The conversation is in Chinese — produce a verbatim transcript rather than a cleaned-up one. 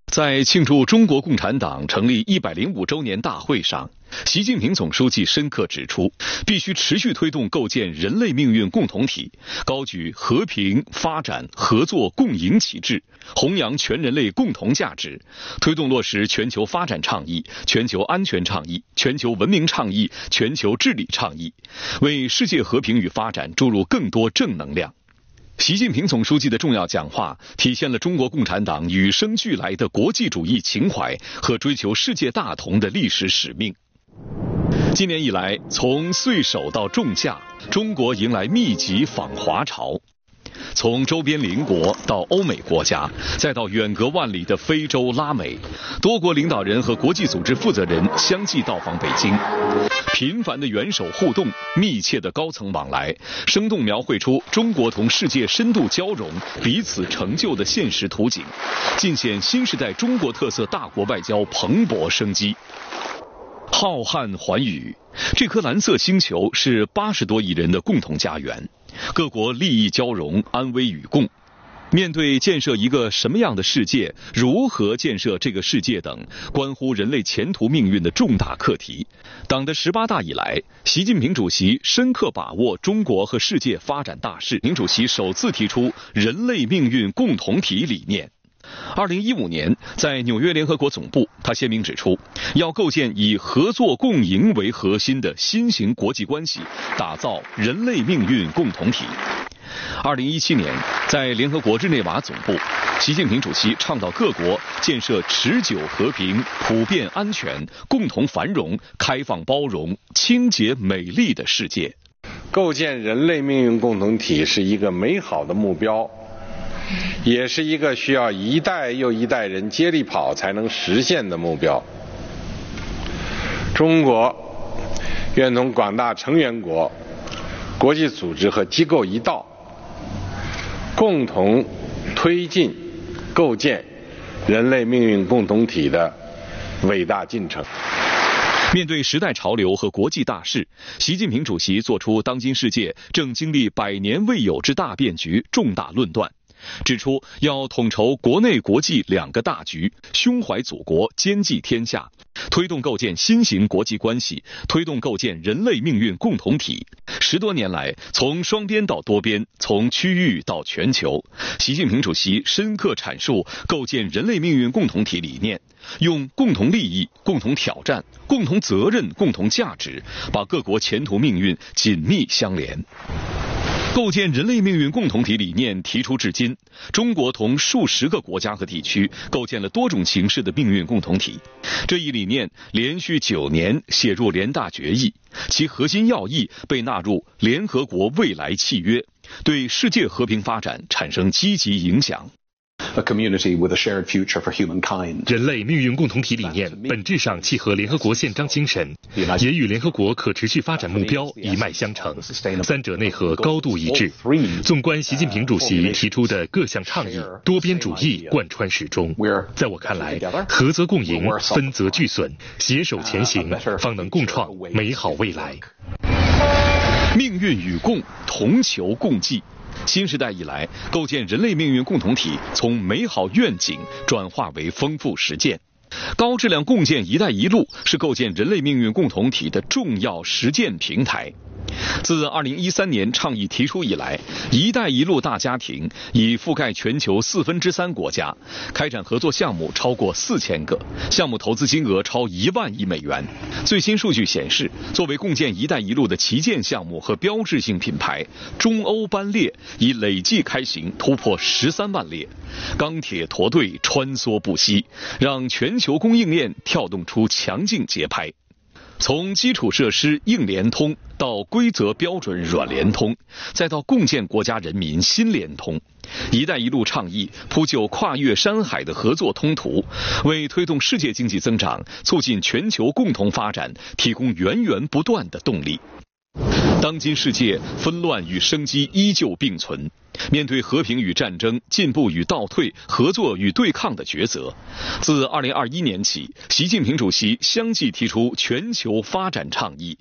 在庆祝中国共产党成立一百零五周年大会上，习近平总书记深刻指出，必须持续推动构建人类命运共同体，高举和平、发展、合作共赢旗帜，弘扬全人类共同价值，推动落实全球发展倡议、全球安全倡议、全球文明倡议、全球治理倡议，为世界和平与发展注入更多正能量。习近平总书记的重要讲话体现了中国共产党与生俱来的国际主义情怀和追求世界大同的历史使命。今年以来，从岁首到仲夏，中国迎来密集访华潮。从周边邻国到欧美国家，再到远隔万里的非洲、拉美，多国领导人和国际组织负责人相继到访北京。频繁的元首互动，密切的高层往来，生动描绘出中国同世界深度交融、彼此成就的现实图景，尽显新时代中国特色大国外交蓬勃生机。浩瀚寰宇，这颗蓝色星球是八十多亿人的共同家园，各国利益交融，安危与共。面对建设一个什么样的世界，如何建设这个世界等关乎人类前途命运的重大课题，党的十八大以来，习近平主席深刻把握中国和世界发展大势。习近平主席首次提出人类命运共同体理念。二零一五年，在纽约联合国总部，他鲜明指出，要构建以合作共赢为核心的新型国际关系，打造人类命运共同体。二零一七年，在联合国日内瓦总部，习近平主席倡导各国建设持久和平、普遍安全、共同繁荣、开放包容、清洁美丽的世界。 构建人类命运共同体是一个美好的目标，也是一个需要一代又一代人接力跑才能实现的目标。中国愿同广大成员国、国际组织和机构一道，共同推进构建人类命运共同体的伟大进程。 面对时代潮流和国际大势，习近平主席作出当今世界正经历百年未有之大变局重大论断，指出要统筹国内国际两个大局，胸怀祖国，兼济天下，推动构建新型国际关系，推动构建人类命运共同体。十多年来，从双边到多边，从区域到全球，习近平主席深刻阐述构建人类命运共同体理念，用共同利益、共同挑战、共同责任、共同价值，把各国前途命运紧密相连。构建人类命运共同体理念提出至今，中国同数十个国家和地区构建了多种形式的命运共同体。这一理念连续九年写入联大决议，其核心要义被纳入联合国未来契约，对世界和平发展产生积极影响。 A community with a shared future for humankind. 人类命运共同体理念本质上契合联合国宪章精神，也与联合国可持续发展目标一脉相承，三者内核高度一致。纵观习近平主席提出的各项倡议，多边主义贯穿始终。在我看来，合则共赢，分则俱损，携手前行，方能共创美好未来。 命运与共，同求共济。新时代以来，构建人类命运共同体从美好愿景转化为丰富实践。高质量共建“一带一路”是构建人类命运共同体的重要实践平台。自二零一三年倡议提出以来，“一带一路”大家庭已覆盖全球四分之三国家，开展合作项目超过四千个，项目投资金额超一万亿美元。最新数据显示，作为共建“一带一路”的旗舰项目和标志性品牌，中欧班列已累计开行突破十三万列，钢铁驼队穿梭不息，让全球供应链跳动出强劲节拍。从基础设施硬联通到规则标准软联通，再到共建国家人民新联通，“一带一路”倡议铺就跨越山海的合作通途，为推动世界经济增长、促进全球共同发展提供源源不断的动力。当今世界纷乱与生机依旧并存，面对和平与战争、进步与倒退、合作与对抗的抉择，自二零二一年起，习近平主席相继提出全球发展倡议、